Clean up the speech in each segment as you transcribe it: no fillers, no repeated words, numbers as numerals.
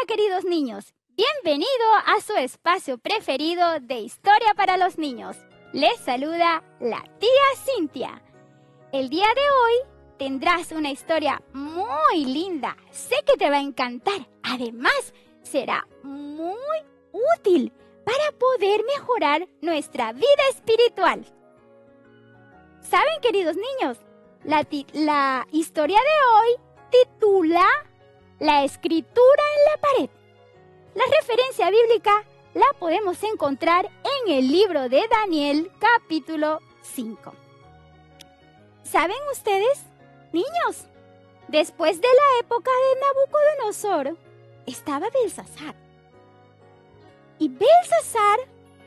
queridos niños, bienvenido a su espacio preferido de Historia para los Niños. Les saluda la tía Cintia. El día de hoy tendrás una historia muy linda. Sé que te va a encantar. Además, será muy útil para poder mejorar nuestra vida espiritual. ¿Saben, queridos niños? La historia de hoy titula La escritura en la pared. La referencia bíblica la podemos encontrar en el libro de Daniel, capítulo 5. ¿Saben ustedes, niños? Después de la época de Nabucodonosor, estaba Belsasar. Y Belsasar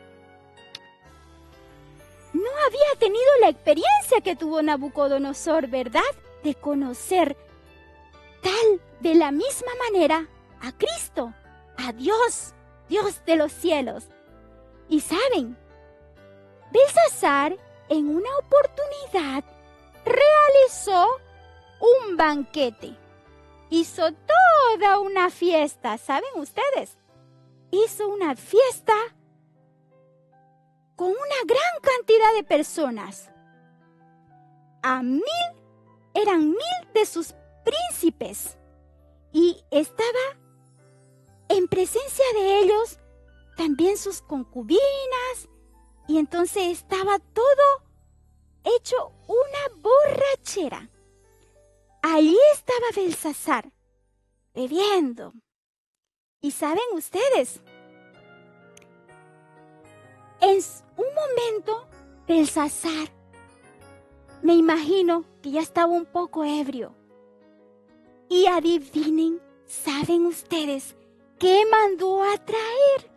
no había tenido la experiencia que tuvo Nabucodonosor, ¿verdad? De conocer de la misma manera a Cristo, a Dios, Dios de los cielos. Y saben, Belsasar en una oportunidad realizó un banquete. Hizo toda una fiesta, ¿saben ustedes? Hizo una fiesta con una gran cantidad de personas. Eran 1000 de sus príncipes. Y estaba en presencia de ellos también sus concubinas. Y entonces estaba todo hecho una borrachera. Allí estaba Belsasar, bebiendo. Y saben ustedes, en un momento Belsasar, me imagino que ya estaba un poco ebrio. Y adivinen, ¿saben ustedes qué mandó a traer?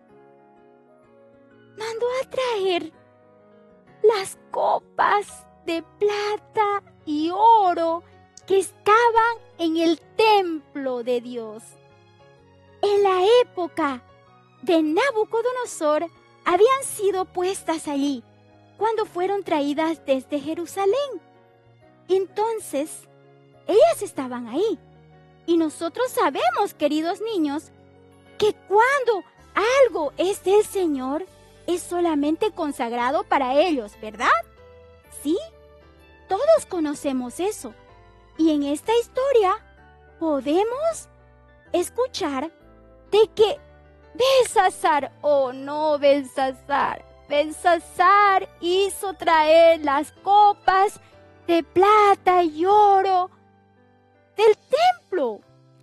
Mandó a traer las copas de plata y oro que estaban en el templo de Dios. En la época de Nabucodonosor habían sido puestas allí cuando fueron traídas desde Jerusalén. Entonces, ellas estaban ahí. Y nosotros sabemos, queridos niños, que cuando algo es del Señor, es solamente consagrado para ellos, ¿verdad? ¿Sí? Todos conocemos eso. Y en esta historia podemos escuchar de que Belsasar Belsasar hizo traer las copas de plata y oro del templo.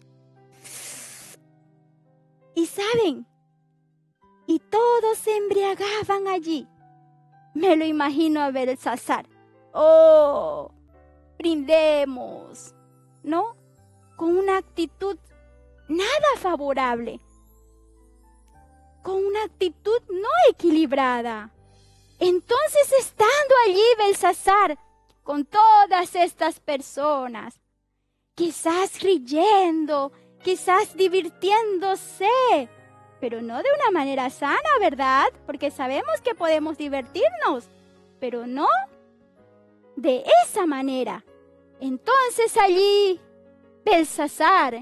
Y saben, y todos se embriagaban allí. Me lo imagino a Belsasar. ¡Oh! Brindemos, ¿no? Con una actitud nada favorable. Con una actitud no equilibrada. Entonces, estando allí Belsasar con todas estas personas, quizás riendo, quizás divirtiéndose, pero no de una manera sana, ¿verdad? Porque sabemos que podemos divertirnos, pero no de esa manera. Entonces allí, Belsasar,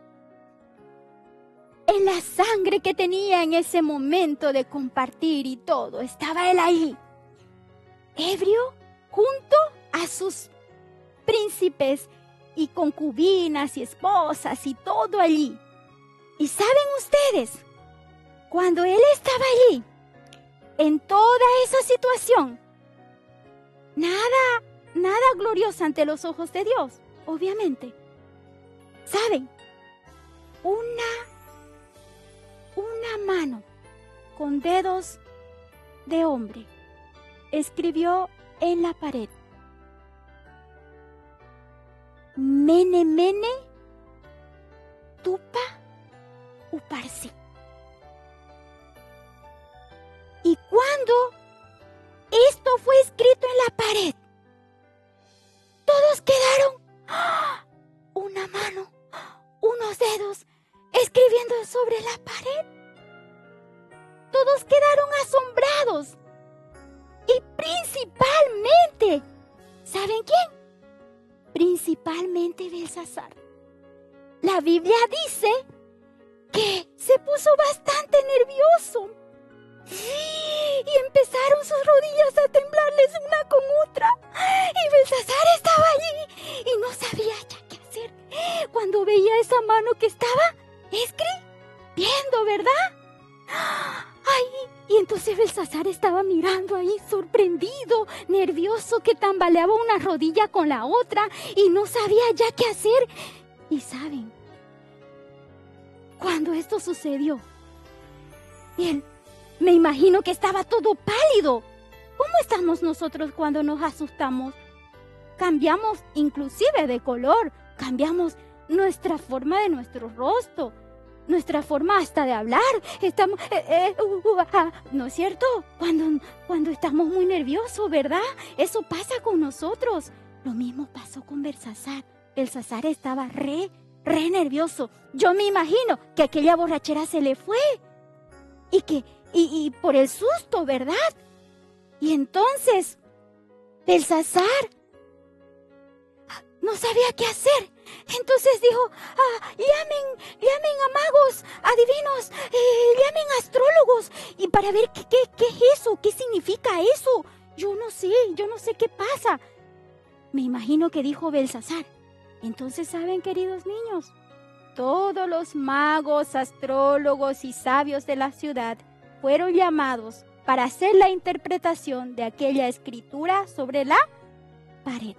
en la sangre que tenía en ese momento de compartir y todo, estaba él ahí, ebrio, junto a sus príncipes y concubinas y esposas y todo allí. ¿Y saben ustedes? Cuando él estaba allí, en toda esa situación, nada glorioso ante los ojos de Dios, obviamente. ¿Saben? Una mano con dedos de hombre escribió en la pared: Mene, mene, tupa, uparsi. Y cuando esto fue escrito en la pared, todos quedaron, ¡ah!, una mano, unos dedos escribiendo sobre la pared. Todos quedaron asombrados. Y principalmente, ¿saben quién? Principalmente Belsasar. La Biblia dice que se puso bastante nervioso. Y empezaron sus rodillas a temblarles una con otra. Y Belsasar estaba allí y no sabía ya qué hacer. Cuando veía esa mano que estaba escribiendo, ¿verdad? Ay, y entonces Belsasar estaba mirando ahí sorprendido, nervioso, que tambaleaba una rodilla con la otra y no sabía ya qué hacer. Y saben, cuando esto sucedió, él, me imagino que estaba todo pálido. ¿Cómo estamos nosotros cuando nos asustamos? Cambiamos inclusive de color, cambiamos nuestra forma de nuestro rostro, nuestra forma hasta de hablar. Estamos, ¿no es cierto? Cuando estamos muy nerviosos, ¿verdad? Eso pasa con nosotros. Lo mismo pasó con Belsasar. Belsasar estaba re nervioso. Yo me imagino que aquella borrachera se le fue. Y por el susto, ¿verdad? Y entonces, Belsasar no sabía qué hacer. Entonces dijo, llamen a magos, adivinos, llamen a astrólogos, y para ver qué es eso, qué significa eso. Yo no sé qué pasa. Me imagino que dijo Belsasar. Entonces, ¿saben, queridos niños? Todos los magos, astrólogos y sabios de la ciudad fueron llamados para hacer la interpretación de aquella escritura sobre la pared.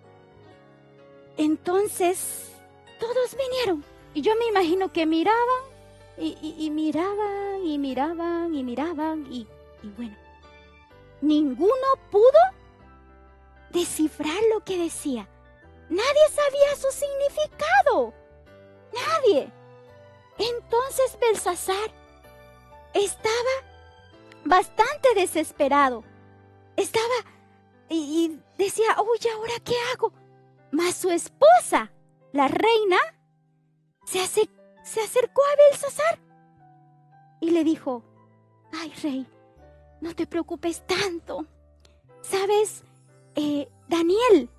Entonces, todos vinieron y yo me imagino que miraban y miraban y miraban y miraban y bueno, ninguno pudo descifrar lo que decía. Nadie sabía su significado. Nadie. Entonces Belsasar estaba bastante desesperado. Estaba y decía, oye, ¿ahora qué hago? Mas su esposa, la reina, se acercó a Belsasar y le dijo, ay, rey, no te preocupes tanto. ¿Sabes? Daniel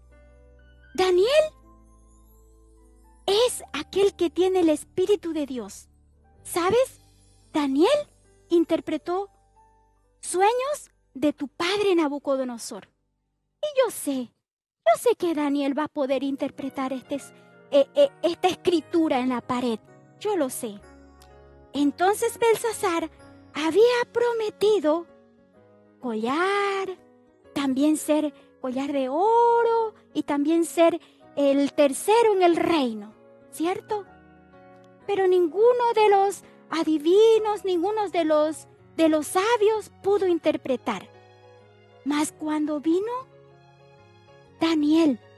es aquel que tiene el Espíritu de Dios. ¿Sabes? Daniel interpretó sueños de tu padre Nabucodonosor. Y yo sé que Daniel va a poder interpretar esta escritura en la pared. Yo lo sé. Entonces Belsasar había prometido collar, también ser collar de oro y también ser el tercero en el reino, ¿cierto? Pero ninguno de los adivinos, ninguno de los sabios pudo interpretar. Mas cuando vino Daniel